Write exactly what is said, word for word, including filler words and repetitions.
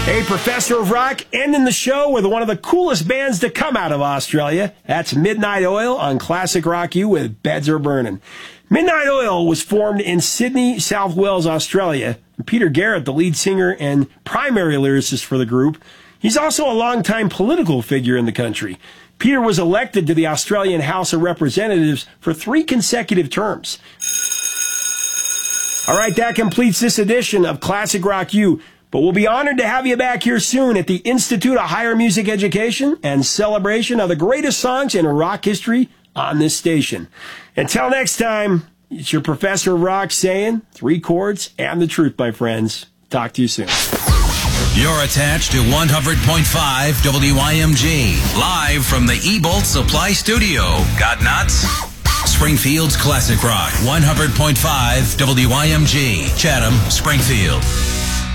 Hey, Professor of Rock, ending the show with one of the coolest bands to come out of Australia. That's Midnight Oil on Classic Rock U with Beds Are Burning. Midnight Oil was formed in Sydney, South Wales, Australia. Peter Garrett, the lead singer and primary lyricist for the group, he's also a longtime political figure in the country. Peter was elected to the Australian House of Representatives for three consecutive terms. All right, that completes this edition of Classic Rock U. But we'll be honored to have you back here soon at the Institute of Higher Music Education and celebration of the greatest songs in rock history on this station. Until next time, it's your Professor of Rock saying three chords and the truth, my friends. Talk to you soon. You're attached to one hundred point five W I M G, live from the E-Bolt Supply Studio. Got nuts? Springfield's Classic Rock, one hundred point five W I M G, Chatham, Springfield.